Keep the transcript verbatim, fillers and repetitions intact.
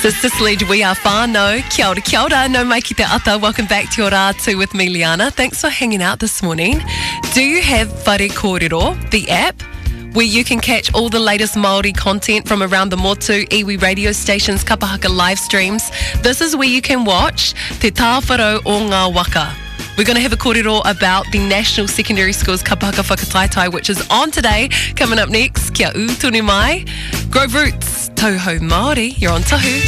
Sister Sledge, we are whānau. Kia ora, kia ora, no mai ki te ata. Welcome back to Ora Atu with me, Liana. Thanks for hanging out this morning. Do you have Whare Kōrero, the app, where you can catch all the latest Māori content from around the Motu, iwi radio stations, kapahaka live streams? This is where you can watch Te Tāwharo o Ngā Waka. We're going to have a kōrero about the National Secondary Schools Kapahaka Whakataitai, which is on today. Coming up next, kia u tonu mai. Grove Roots, Tauhou Māori, you're on Tahu.